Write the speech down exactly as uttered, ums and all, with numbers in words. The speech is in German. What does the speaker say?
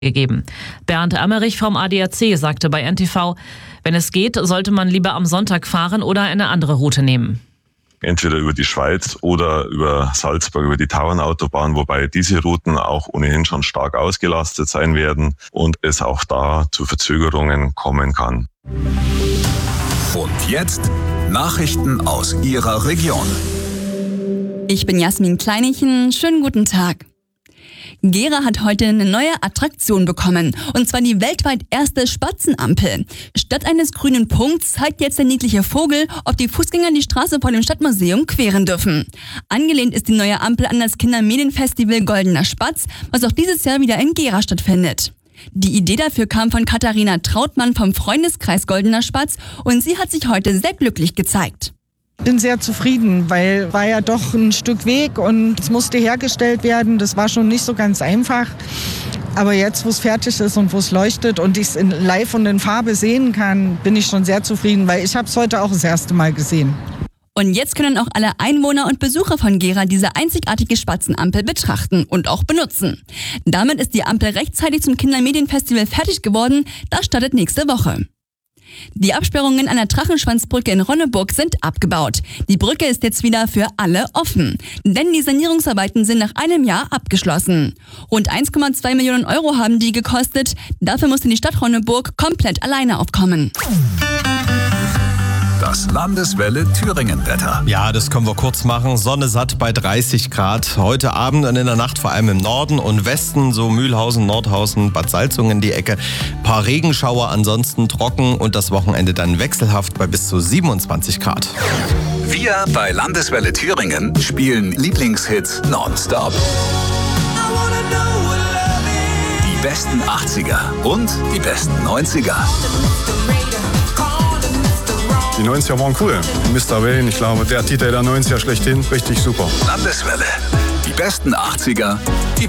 gegeben. Bernd Emmerich vom A D A C sagte bei N T V, wenn es geht, sollte man lieber am Sonntag fahren oder eine andere Route nehmen. Entweder über die Schweiz oder über Salzburg, über die Tauernautobahn, wobei diese Routen auch ohnehin schon stark ausgelastet sein werden und es auch da zu Verzögerungen kommen kann. Und jetzt Nachrichten aus Ihrer Region. Ich bin Jasmin Kleinichen, schönen guten Tag. Gera hat heute eine neue Attraktion bekommen, und zwar die weltweit erste Spatzenampel. Statt eines grünen Punkts zeigt jetzt der niedliche Vogel, ob die Fußgänger die Straße vor dem Stadtmuseum queren dürfen. Angelehnt ist die neue Ampel an das Kindermedienfestival Goldener Spatz, was auch dieses Jahr wieder in Gera stattfindet. Die Idee dafür kam von Katharina Trautmann vom Freundeskreis Goldener Spatz, und sie hat sich heute sehr glücklich gezeigt. Ich bin sehr zufrieden, weil war ja doch ein Stück Weg und es musste hergestellt werden. Das war schon nicht so ganz einfach. Aber jetzt, wo es fertig ist und wo es leuchtet und ich es in live und in Farbe sehen kann, bin ich schon sehr zufrieden, weil ich habe es heute auch das erste Mal gesehen. Und jetzt können auch alle Einwohner und Besucher von Gera diese einzigartige Spatzenampel betrachten und auch benutzen. Damit ist die Ampel rechtzeitig zum Kindermedienfestival fertig geworden. Das startet nächste Woche. Die Absperrungen an der Drachenschwanzbrücke in Ronneburg sind abgebaut. Die Brücke ist jetzt wieder für alle offen, denn die Sanierungsarbeiten sind nach einem Jahr abgeschlossen. Rund eins Komma zwei Millionen Euro haben die gekostet. Dafür musste die Stadt Ronneburg komplett alleine aufkommen. Das Landeswelle Thüringen-Wetter. Ja, das können wir kurz machen. Sonne satt bei dreißig Grad. Heute Abend und in der Nacht vor allem im Norden und Westen, so Mühlhausen, Nordhausen, Bad Salzungen die Ecke. Paar Regenschauer, ansonsten trocken und das Wochenende dann wechselhaft bei bis zu siebenundzwanzig Grad. Wir bei Landeswelle Thüringen spielen Lieblingshits nonstop. Die besten achtziger und die besten neunziger. Die neunziger waren cool. Mister Wayne, ich glaube, der Titel der neunziger schlechthin, richtig super. Landeswelle. Die besten achtziger, die